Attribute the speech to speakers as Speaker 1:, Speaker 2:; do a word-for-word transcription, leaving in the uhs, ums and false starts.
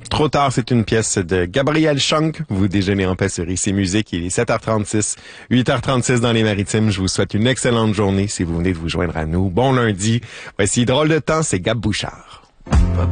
Speaker 1: Trop tard, c'est une pièce de Gabriel Schunk. Vous déjeunez en paix sur Ici Musique. Il est sept heures trente-six, huit heures trente-six dans les Maritimes. Je vous souhaite une excellente journée si vous venez de vous joindre à nous. Bon lundi. Voici Drôle de temps, c'est Gab Bouchard.